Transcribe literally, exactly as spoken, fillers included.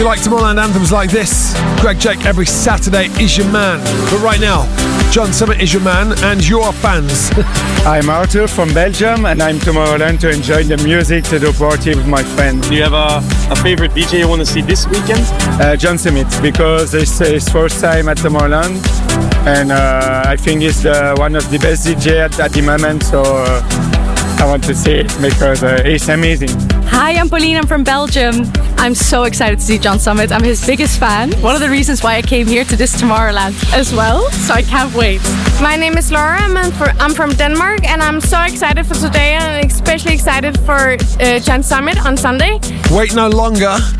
You like Tomorrowland anthems like this? Greg Jake every Saturday is your man. But right now, John Summit is your man and your fans. I'm Arthur from Belgium and I'm Tomorrowland to enjoy the music, to do party with my friends. Do you have a, a favorite D J you want to see this weekend? Uh, John Summit, because it's his first time at Tomorrowland and uh, I think he's the, one of the best D J at, at the moment, so uh, I want to see it because uh, it's amazing. Hi, I'm Pauline, I'm from Belgium. I'm so excited to see John Summit. I'm his biggest fan. One of the reasons why I came here to this Tomorrowland as well, so I can't wait. My name is Laura, I'm, for, I'm from Denmark and I'm so excited for today and especially excited for uh, John Summit on Sunday. Wait no longer.